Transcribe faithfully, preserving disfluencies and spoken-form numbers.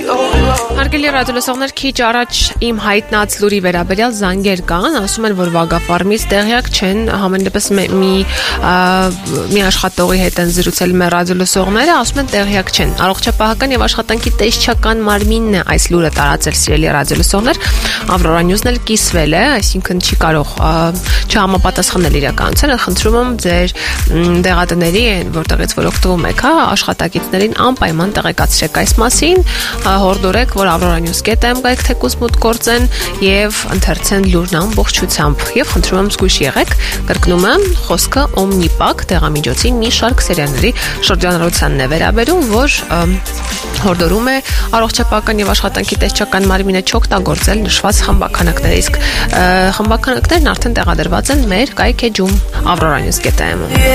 Հարգելի ռադիոլսողներ, քիչ առաջ իմ հայտնած լուրի վերաբերյալ զանգեր կան, ասում են, որ Վագաֆարմից տեղյակ չեն, համենայնպես մի մի աշխատողի հետ են զրուցել մեր ռադիոլսողները, ասում են տեղյակ չեն։ Առողջապահական եւ աշխատանքի տեսչական մարմինն է այս լուրը տարածել, սիրելի ռադիոլսողներ։ Ավրորա Նյուզն էլ կիսվել է, այսինքն չի կարող չհամապատասխանել իրականությանը։ Խնդրում եմ ձեր դեղատների, որտեղից որ օգտվում եք, հա, աշխատակիցներին անպայման տեղեկացրեք այս մասին, հորդորեք, որ Avrora News.am գայք թեկուզ մուտք գործեն եւ ընթերցեն լուրն ամբողջությամբ եւ խնդրում եմ զգույշ եղեք, կրկնում եմ, խոսքը Omnipac դեղամիջոցի մի շարք սերիաների շրջանառությանն է վերաբերում, որ հորդորում է առողջապահական եւ աշխատանքի տեսչական մարմինը չօգտագործել նշված խմբաքանակները, իսկ խմբաքանակներն արդեն տեղադրված են մեր կայք էջում Avrora News.am-ում։